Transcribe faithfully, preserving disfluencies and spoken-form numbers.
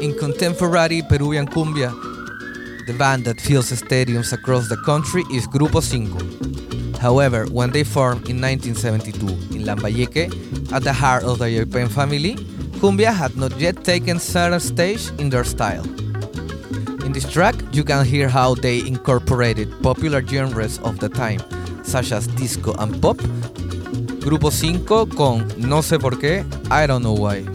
In contemporary Peruvian cumbia, the band that fills stadiums across the country is Grupo Cinco. However, when they formed in nineteen seventy-two in Lambayeque, at the heart of the Yaipen family, cumbia had not yet taken center stage in their style. In this track, you can hear how they incorporated popular genres of the time, such as disco and pop. Grupo Cinco con No sé por qué, I don't know why.